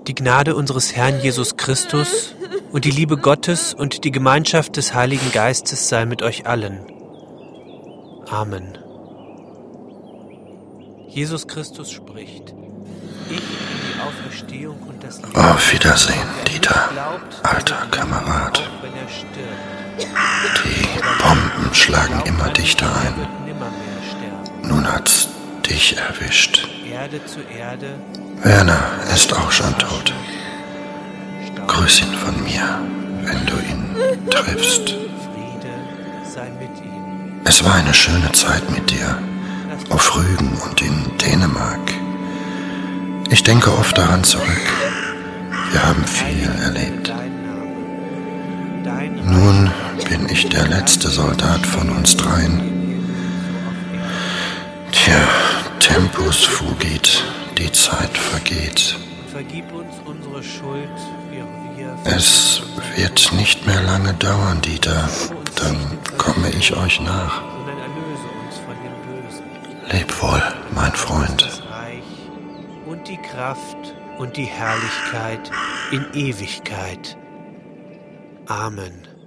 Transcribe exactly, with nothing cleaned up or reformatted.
Die Gnade unseres Herrn Jesus Christus und die Liebe Gottes und die Gemeinschaft des Heiligen Geistes sei mit euch allen. Amen. Jesus Christus spricht: Ich bin die Auferstehung und das Leben. Auf Wiedersehen, Dieter, alter Kamerad. Die Bomben schlagen immer dichter ein. Nun hat's dich erwischt. Werner ist auch schon tot. Grüß ihn von mir, wenn du ihn triffst. Es war eine schöne Zeit mit dir, auf Rügen und in Dänemark. Ich denke oft daran zurück. Wir haben viel erlebt. Nun bin ich der letzte Soldat von uns dreien. Tja, Tempus fugit, die Zeit vergeht. Es wird nicht mehr lange dauern, Dieter, dann komme ich euch nach. Leb wohl, mein Freund. Und die Kraft und die Herrlichkeit in Ewigkeit. Amen.